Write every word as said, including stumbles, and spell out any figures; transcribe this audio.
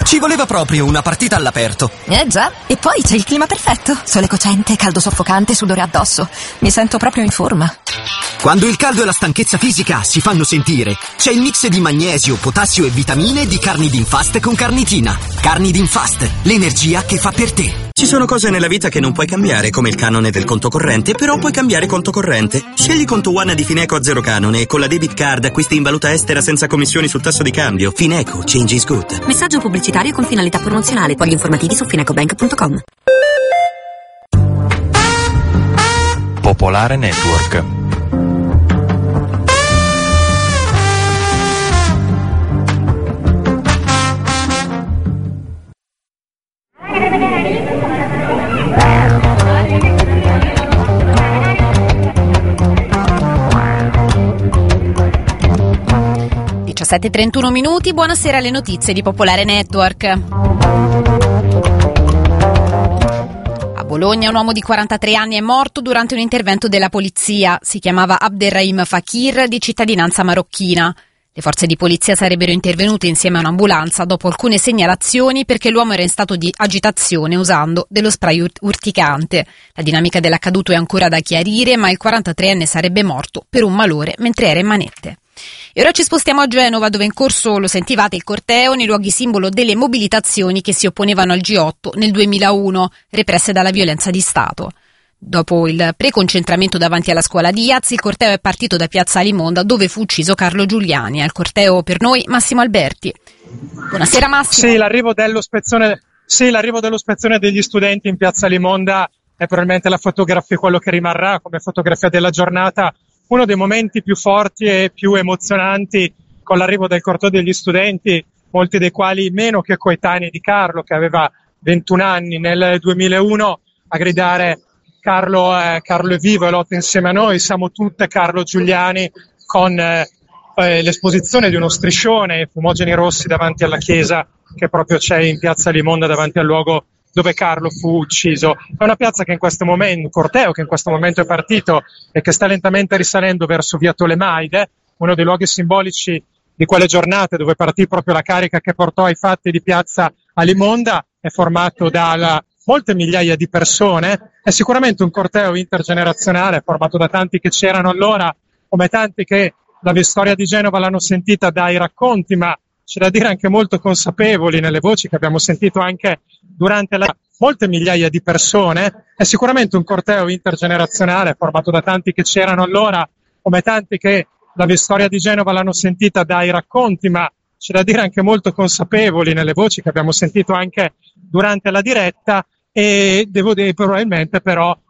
Ci voleva proprio una partita all'aperto. Eh già, e poi c'è il clima perfetto. Sole cocente, caldo soffocante, sudore addosso. Mi sento proprio in forma. Quando il caldo e la stanchezza fisica si fanno sentire, c'è il mix di magnesio, potassio e vitamine di Carnidin-Fast con Carnitina. Carnidin-Fast, l'energia che fa per te. Ci sono cose nella vita che non puoi cambiare, come il canone del conto corrente, però puoi cambiare conto corrente. Scegli Conto One di Fineco a zero canone e con la debit card acquisti in valuta estera senza commissioni sul tasso di cambio. Fineco, change is good. Messaggio pubblicitario con finalità promozionale. Quali informativi su finecobank punto com. Popolare Network. diciassette e trentuno minuti, buonasera alle notizie di Popolare Network. A Bologna un uomo di quarantatré anni è morto durante un intervento della polizia. Si chiamava Abderrahim Fakir, di cittadinanza marocchina. Le forze di polizia sarebbero intervenute insieme a un'ambulanza dopo alcune segnalazioni perché l'uomo era in stato di agitazione usando dello spray urt- urticante. La dinamica dell'accaduto è ancora da chiarire, ma il quarantatreenne sarebbe morto per un malore mentre era in manette. E ora ci spostiamo a Genova, dove è in corso, lo sentivate, il corteo nei luoghi simbolo delle mobilitazioni che si opponevano al G otto nel duemilauno, represse dalla violenza di Stato. Dopo il preconcentramento davanti alla scuola di Iaz, il corteo è partito da Piazza Alimonda, dove fu ucciso Carlo Giuliani. Al corteo per noi Massimo Alberti. Buonasera Massimo. Sì, l'arrivo dell'ospezione, sì, l'arrivo dell'ospezione degli studenti in Piazza Alimonda è probabilmente la fotografia, quello che rimarrà come fotografia della giornata, uno dei momenti più forti e più emozionanti con l'arrivo del corteo degli studenti, molti dei quali meno che coetanei di Carlo, che aveva ventuno anni nel duemilauno, a gridare Carlo, eh, Carlo è vivo, è lotta insieme a noi, siamo tutte Carlo Giuliani, con eh, eh, l'esposizione di uno striscione e fumogeni rossi davanti alla chiesa che proprio c'è in Piazza Limonda, davanti al luogo dove Carlo fu ucciso. È una piazza che in questo momento, un corteo che in questo momento è partito e che sta lentamente risalendo verso via Tolemaide, uno dei luoghi simbolici di quelle giornate dove partì proprio la carica che portò ai fatti di Piazza Alimonda, è formato da molte migliaia di persone, è sicuramente un corteo intergenerazionale formato da tanti che c'erano allora, come tanti che la storia di Genova l'hanno sentita dai racconti, ma c'è da dire anche molto consapevoli nelle voci che abbiamo sentito anche durante la... molte migliaia di persone, è sicuramente un corteo intergenerazionale formato da tanti che c'erano allora, come tanti che la storia di Genova l'hanno sentita dai racconti, ma c'è da dire anche molto consapevoli nelle voci che abbiamo sentito anche durante la diretta, e devo dire probabilmente però